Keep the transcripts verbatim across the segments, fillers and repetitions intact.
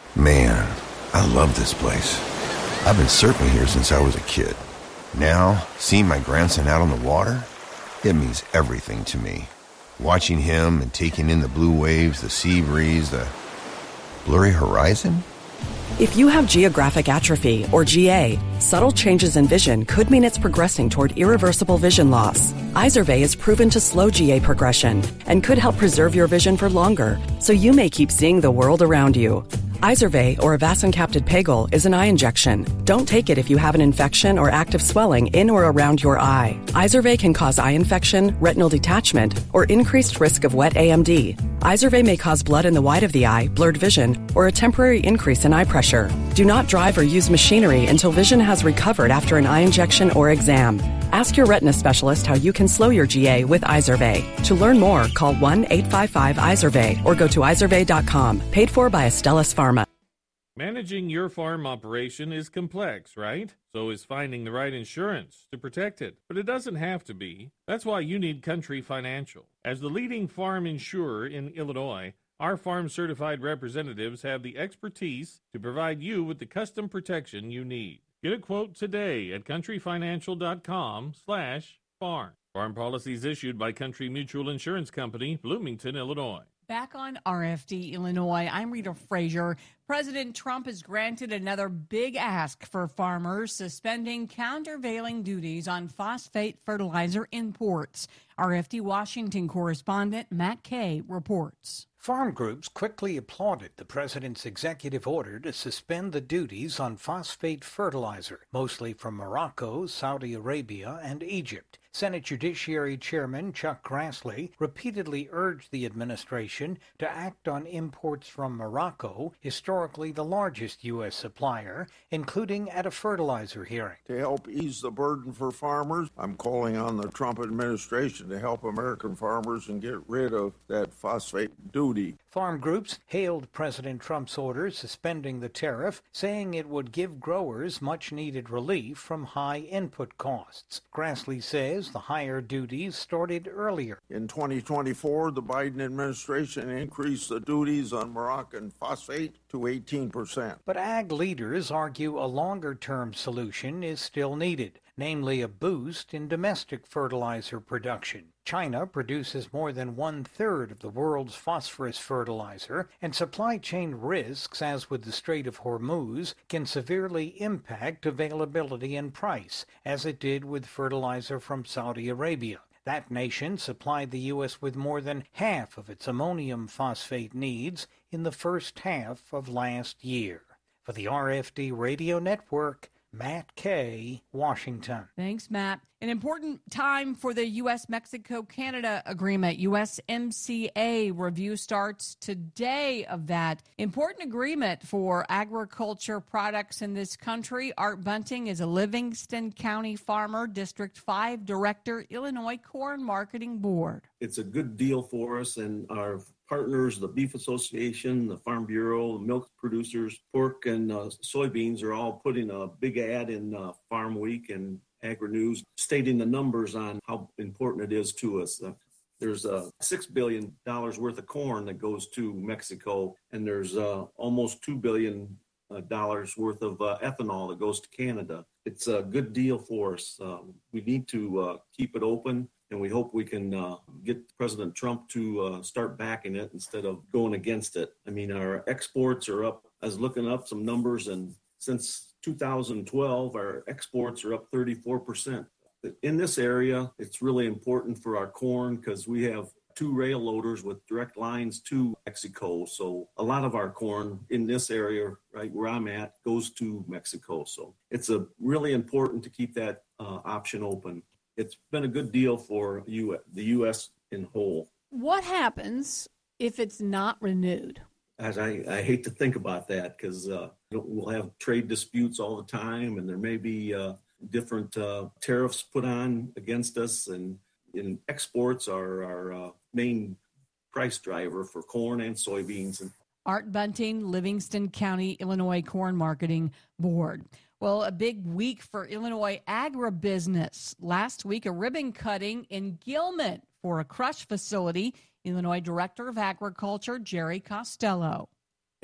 Man, I love this place. I've been surfing here since I was a kid. Now, seeing my grandson out on the water, it means everything to me. Watching him and taking in the blue waves, the sea breeze, the blurry horizon. If you have geographic atrophy, or G A, subtle changes in vision could mean it's progressing toward irreversible vision loss. Izervay is proven to slow G A progression and could help preserve your vision for longer, so you may keep seeing the world around you. Izervay, or avacincaptad pegol, is an eye injection. Don't take it if you have an infection or active swelling in or around your eye. Izervay can cause eye infection, retinal detachment, or increased risk of wet A M D. Izervay may cause blood in the white of the eye, blurred vision, or a temporary increase in eye pressure. Do not drive or use machinery until vision has recovered after an eye injection or exam. Ask your retina specialist how you can slow your G A with Izervay. To learn more, call one eight five five Izervay or go to izervay dot com. Paid for by Astellas Pharma. Managing your farm operation is complex, right? So is finding the right insurance to protect it. But it doesn't have to be. That's why you need Country Financial. As the leading farm insurer in Illinois, our farm-certified representatives have the expertise to provide you with the custom protection you need. Get a quote today at countryfinancial.com slash farm. Farm policies issued by Country Mutual Insurance Company, Bloomington, Illinois. Back on R F D Illinois, I'm Rita Frazier. President Trump has granted another big ask for farmers, suspending countervailing duties on phosphate fertilizer imports. R F D Washington correspondent Matt Kay reports. Farm groups quickly applauded the president's executive order to suspend the duties on phosphate fertilizer, mostly from Morocco, Saudi Arabia, and Egypt. Senate Judiciary Chairman Chuck Grassley repeatedly urged the administration to act on imports from Morocco, historically the largest U S supplier, including at a fertilizer hearing. To help ease the burden for farmers, I'm calling on the Trump administration to help American farmers and get rid of that phosphate duty. Farm groups hailed President Trump's order suspending the tariff, saying it would give growers much-needed relief from high input costs. Grassley says the higher duties started earlier. In twenty twenty-four, the Biden administration increased the duties on Moroccan phosphate to eighteen percent. But ag leaders argue a longer-term solution is still needed, namely a boost in domestic fertilizer production. China produces more than one-third of the world's phosphorus fertilizer, and supply chain risks, as with the Strait of Hormuz, can severely impact availability and price, as it did with fertilizer from Saudi Arabia. That nation supplied the U S with more than half of its ammonium phosphate needs in the first half of last year. For the R F D Radio Network, Matt Kay, Washington. Thanks, Matt. An important time for the U S Mexico Canada agreement. U S M C A review starts today of that important agreement for agriculture products in this country. Art Bunting is a Livingston County farmer, District five Director, Illinois Corn Marketing Board. It's a good deal for us and our partners, the Beef Association, the Farm Bureau, the milk producers, pork and uh, soybeans are all putting a big ad in uh, Farm Week and Agri-News, stating the numbers on how important it is to us. Uh, there's uh, six billion dollars worth of corn that goes to Mexico, and there's uh, almost two billion dollars worth of uh, ethanol that goes to Canada. It's a good deal for us. Uh, we need to uh, keep it open, and we hope we can uh, get President Trump to uh, start backing it instead of going against it. I mean, our exports are up. I was looking up some numbers, and since two thousand twelve, our exports are up thirty-four percent. In this area, it's really important for our corn because we have two rail loaders with direct lines to Mexico. So a lot of our corn in this area, right where I'm at, goes to Mexico. So it's a really important to keep that uh, option open. It's been a good deal for you, the U S in whole. What happens if it's not renewed? As I, I hate to think about that because uh, we'll have trade disputes all the time, and there may be uh, different uh, tariffs put on against us, and, and exports are our uh, main price driver for corn and soybeans. Art Bunting, Livingston County, Illinois Corn Marketing Board. Well, a big week for Illinois agribusiness. Last week, a ribbon cutting in Gilman for a crush facility. Illinois Director of Agriculture, Jerry Costello.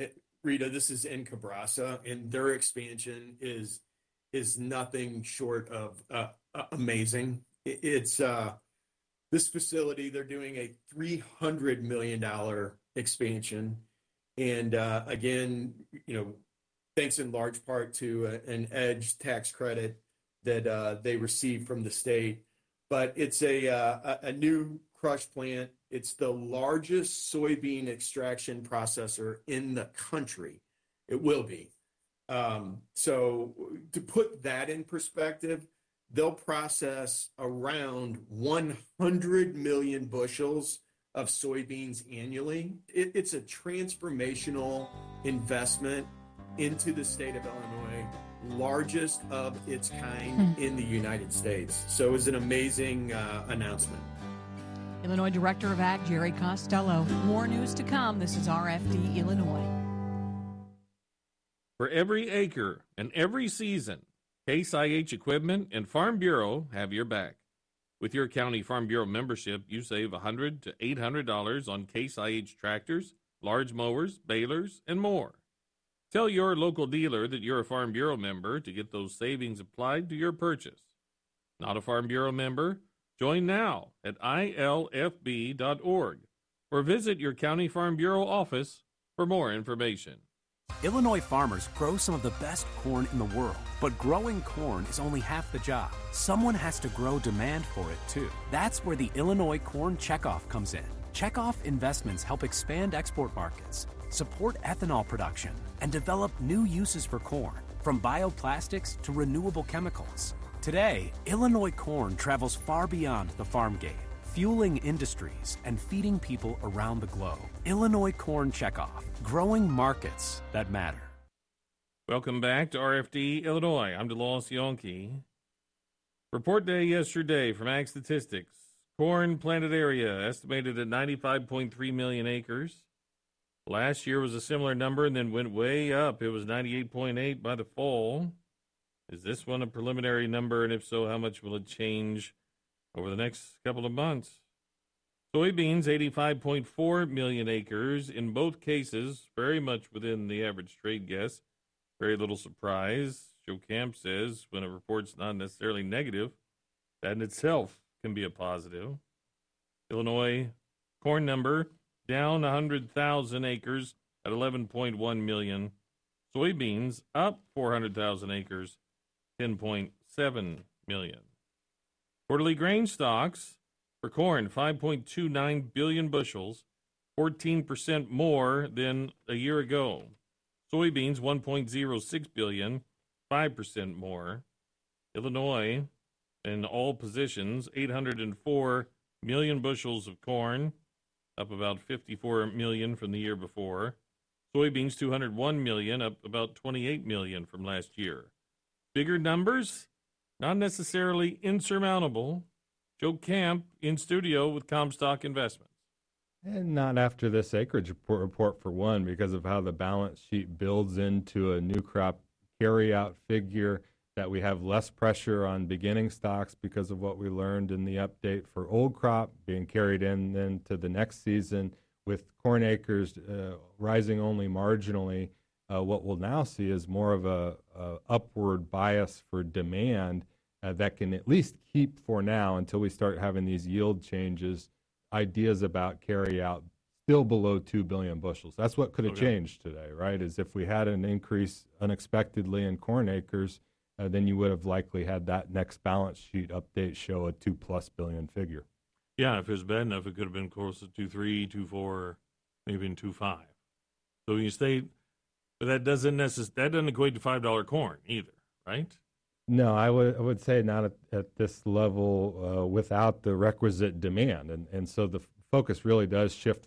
Rita, this is in Cabrasa, and their expansion is is nothing short of uh, amazing. It's uh, this facility, they're doing a three hundred million dollars expansion. And uh, again, you know, thanks in large part to a, an EDGE tax credit that uh, they received from the state. But it's a, uh, a new crush plant. It's the largest soybean extraction processor in the country. It will be. Um, so to put that in perspective, they'll process around one hundred million bushels of soybeans annually. It, it's a transformational investment into the state of Illinois, largest of its kind hmm. in the United States. So it was an amazing uh, announcement. Illinois Director of Ag, Jerry Costello. More news to come. This is R F D Illinois. For every acre and every season, Case I H Equipment and Farm Bureau have your back. With your County Farm Bureau membership, you save one hundred dollars to eight hundred dollars on Case I H tractors, large mowers, balers, and more. Tell your local dealer that you're a Farm Bureau member to get those savings applied to your purchase. Not a Farm Bureau member? Join now at I L F B dot org or visit your County Farm Bureau office for more information. Illinois farmers grow some of the best corn in the world, but growing corn is only half the job. Someone has to grow demand for it, too. That's where the Illinois Corn Checkoff comes in. Checkoff investments help expand export markets, support ethanol production, and develop new uses for corn, from bioplastics to renewable chemicals. Today, Illinois corn travels far beyond the farm gate, fueling industries and feeding people around the globe. Illinois Corn Checkoff, growing markets that matter. Welcome back to R F D Illinois. I'm DeLawrence Yonke. Report day yesterday from Ag Statistics. Corn planted area estimated at ninety-five point three million acres. Last year was a similar number and then went way up. It was ninety-eight point eight by the fall. Is this one a preliminary number? And if so, how much will it change over the next couple of months? Soybeans, eighty-five point four million acres. In both cases, very much within the average trade guess. Very little surprise. Joe Camp says when a report's not necessarily negative, that in itself can be a positive. Illinois corn number down one hundred thousand acres at eleven point one million. Soybeans up four hundred thousand acres, ten point seven million. Quarterly grain stocks for corn, five point two nine billion bushels, fourteen percent more than a year ago. Soybeans, one point oh six billion, five percent more. Illinois, in all positions, eight hundred four million bushels of corn, up about fifty-four million from the year before. Soybeans, two hundred one million, up about twenty-eight million from last year. Bigger numbers, not necessarily insurmountable. Joe Camp in studio with Comstock Investments. And not after this acreage report, report for one, because of how the balance sheet builds into a new crop carryout figure, that we have less pressure on beginning stocks because of what we learned in the update for old crop being carried in then to the next season with corn acres uh, rising only marginally. Uh, what we'll now see is more of a, a upward bias for demand uh, that can at least keep for now until we start having these yield changes, ideas about carry out still below two billion bushels. That's what could have okay. changed today, right? Is if we had an increase unexpectedly in corn acres, uh, then you would have likely had that next balance sheet update show a two plus billion figure. Yeah, if it was bad enough, it could have been close to two three, two four, maybe even two five. So you stay, but that doesn't necess- that doesn't equate to five dollar corn either, right? No, I would I would say not at, at this level uh, without the requisite demand, and and so the f- focus really does shift